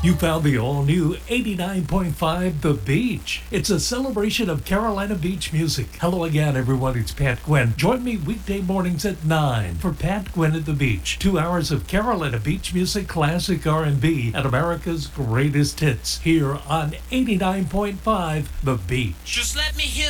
You found the all-new 89.5 The Beach. It's a celebration of Carolina Beach music. Hello again, everyone. It's Pat Gwynn. Join me weekday mornings at 9 for Pat Gwynn at the Beach. 2 hours of Carolina Beach music, classic R&B, and America's greatest hits here on 89.5 The Beach. Just let me hear